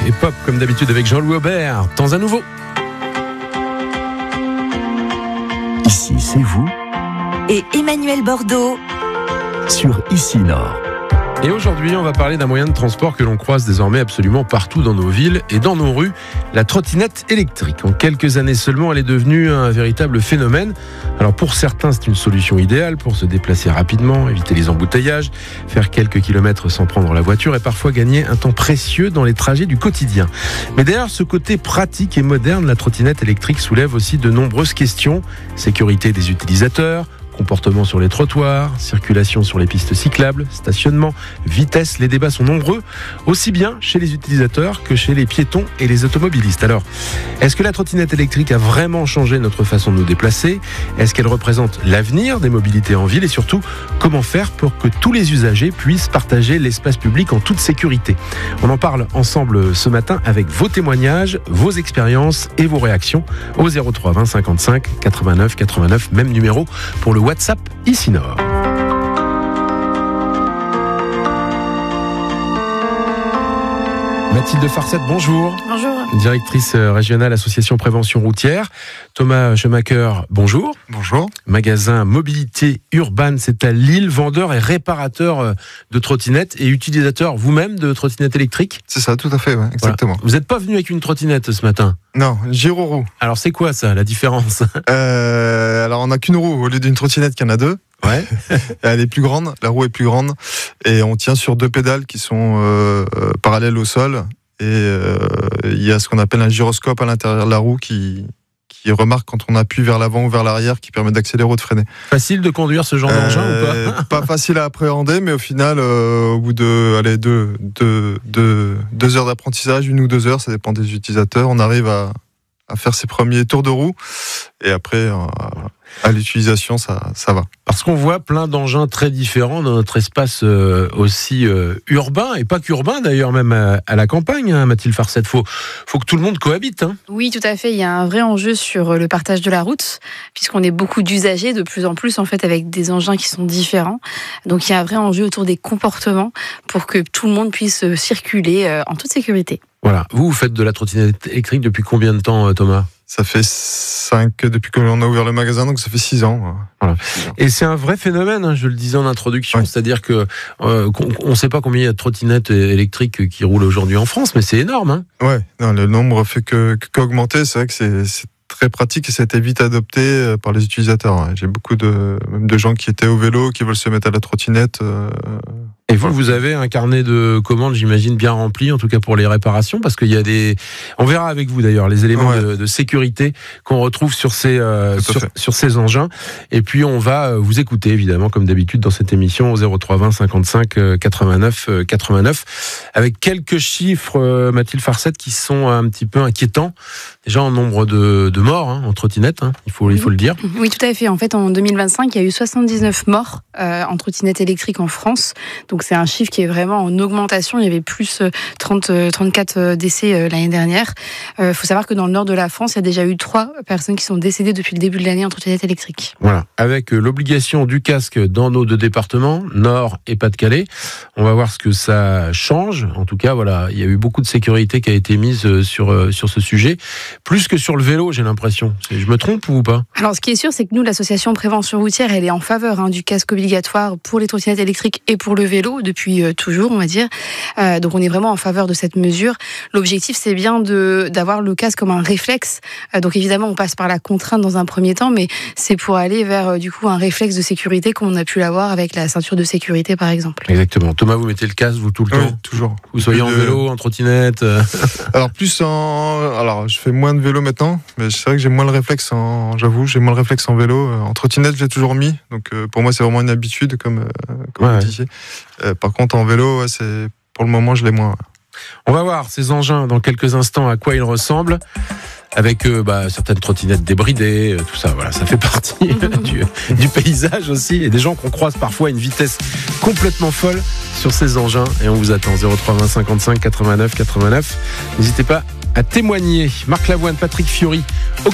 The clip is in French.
et pop comme d'habitude avec Jean-Louis Aubert. Temps à nouveau. Ici, c'est vous. Et Emmanuel Bordeaux. Sur Ici Nord. Et aujourd'hui, on va parler d'un moyen de transport que l'on croise désormais absolument partout dans nos villes et dans nos rues, la trottinette électrique. En quelques années seulement, elle est devenue un véritable phénomène. Alors pour certains, c'est une solution idéale pour se déplacer rapidement, éviter les embouteillages, faire quelques kilomètres sans prendre la voiture et parfois gagner un temps précieux dans les trajets du quotidien. Mais derrière ce côté pratique et moderne, la trottinette électrique soulève aussi de nombreuses questions. Sécurité des utilisateurs, comportement sur les trottoirs, circulation sur les pistes cyclables, stationnement, vitesse, les débats sont nombreux, aussi bien chez les utilisateurs que chez les piétons et les automobilistes. Alors, est-ce que la trottinette électrique a vraiment changé notre façon de nous déplacer ? Est-ce qu'elle représente l'avenir des mobilités en ville ? Et surtout, comment faire pour que tous les usagers puissent partager l'espace public en toute sécurité ? On en parle ensemble ce matin avec vos témoignages, vos expériences et vos réactions au 03 20 55 89 89, même numéro pour le WhatsApp Ici Nord. Mathilde Farcette, bonjour. Bonjour. Directrice régionale Association Prévention Routière. Thomas Schumacher, bonjour. Bonjour. Magasin Mobilité Urbaine, c'est à Lille, vendeur et réparateur de trottinettes et utilisateur vous-même de trottinettes électriques. C'est ça, tout à fait, ouais, exactement. Voilà. Vous n'êtes pas venu avec une trottinette ce matin ? Non, gyroroue. Alors c'est quoi ça, la différence ? Alors on n'a qu'une roue au lieu d'une trottinette qu'il y en a deux. Ouais. Elle est plus grande, la roue est plus grande et on tient sur deux pédales qui sont parallèles au sol et il y a ce qu'on appelle un gyroscope à l'intérieur de la roue qui remarque quand on appuie vers l'avant ou vers l'arrière qui permet d'accélérer ou de freiner. Facile de conduire ce genre d'engin ou pas ? Pas facile à appréhender, mais au final, au bout de deux heures d'apprentissage, 1 ou 2 heures, ça dépend des utilisateurs, on arrive à faire ses premiers tours de roue et après à l'utilisation ça va. Parce qu'on voit plein d'engins très différents dans notre espace aussi urbain et pas qu'urbain d'ailleurs, même à la campagne, hein, Mathilde Farcette. Faut que tout le monde cohabite. Hein. Oui, tout à fait. Il y a un vrai enjeu sur le partage de la route, puisqu'on est beaucoup d'usagers de plus en plus en fait avec des engins qui sont différents. Donc il y a un vrai enjeu autour des comportements pour que tout le monde puisse circuler en toute sécurité. Voilà. Vous faites de la trottinette électrique depuis combien de temps, Thomas ? Ça fait 5 depuis qu'on a ouvert le magasin, donc ça fait 6 ans. Voilà. Et c'est un vrai phénomène, hein, je le disais en introduction, ouais. C'est-à-dire que on ne sait pas combien il y a de trottinettes électriques qui roulent aujourd'hui en France, mais c'est énorme. Hein. Ouais, non, le nombre fait qu'augmenter. C'est vrai que c'est très pratique et ça a été vite adopté par les utilisateurs. J'ai beaucoup même de gens qui étaient au vélo, qui veulent se mettre à la trottinette. Et vous avez un carnet de commandes, j'imagine, bien rempli, en tout cas pour les réparations, parce qu'il y a on verra avec vous d'ailleurs les éléments de sécurité qu'on retrouve sur ces engins. Et puis on va vous écouter évidemment, comme d'habitude dans cette émission, au 03 20 55 89 89, avec quelques chiffres, Mathilde Farcette, qui sont un petit peu inquiétants. Déjà en nombre de morts en trottinette, il faut le dire. Oui, tout à fait. En fait, en 2025, il y a eu 79 morts en trottinette électrique en France. Donc c'est un chiffre qui est vraiment en augmentation. Il y avait plus 34 décès l'année dernière. Faut savoir que dans le nord de la France, il y a déjà eu 3 personnes qui sont décédées depuis le début de l'année en trottinette électrique. Voilà, avec l'obligation du casque dans nos 2 départements, Nord et Pas-de-Calais. On va voir ce que ça change. En tout cas, voilà, il y a eu beaucoup de sécurité qui a été mise sur ce sujet. Plus que sur le vélo, j'ai l'impression. Je me trompe ou pas ? Alors, ce qui est sûr, c'est que nous, l'association Prévention Routière, elle est en faveur du casque obligatoire pour les trottinettes électriques et pour le vélo depuis toujours, on va dire. Donc, on est vraiment en faveur de cette mesure. L'objectif, c'est bien d'avoir le casque comme un réflexe. Donc, évidemment, on passe par la contrainte dans un premier temps, mais c'est pour aller vers, du coup, un réflexe de sécurité comme on a pu l'avoir avec la ceinture de sécurité, par exemple. Exactement. Thomas, vous mettez le casque, vous, tout le temps ? Toujours. Vous soyez en vélo, en trottinette Alors, Alors, je fais moins de vélo maintenant, mais c'est vrai que j'ai moins le réflexe en vélo. En trottinette, je l'ai toujours mis, donc pour moi, c'est vraiment une habitude, comme vous disiez. Par contre, en vélo, pour le moment, je l'ai moins. On va voir ces engins dans quelques instants, à quoi ils ressemblent. Avec certaines trottinettes débridées, tout ça, voilà, ça fait partie du paysage aussi, et des gens qu'on croise parfois à une vitesse complètement folle sur ces engins, et on vous attend, 03 20 55 89 89. N'hésitez pas à témoigner. Marc Lavoine, Patrick Fiori,